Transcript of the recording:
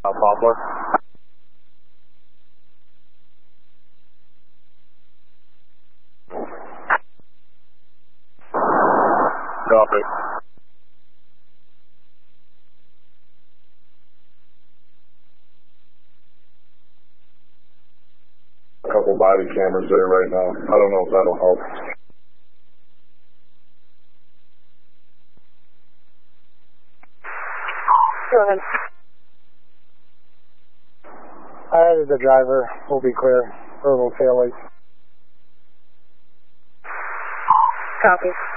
Poplar. Copy. A couple body cameras there right now. I don't know if that'll help. Go ahead. I added the driver. We'll be clear. Verbal tail lights. Copy.